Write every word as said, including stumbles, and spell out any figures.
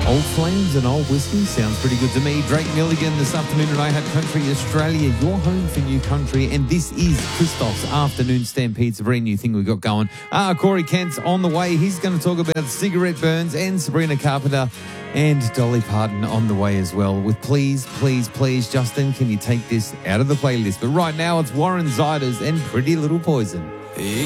Old Flames and Old Whiskey sounds pretty good to me. Drake Milligan this afternoon at I Had Country Australia, your home for new country. And this is Christoph's Afternoon Stampede. It's a brand new thing we got going. Ah, Corey Kent's on the way. He's going to talk about cigarette burns, and Sabrina Carpenter and Dolly Parton on the way as well. With Please, Please, Please, Justin, can you take this out of the playlist? But right now it's Warren Ziders and Pretty Little Poison.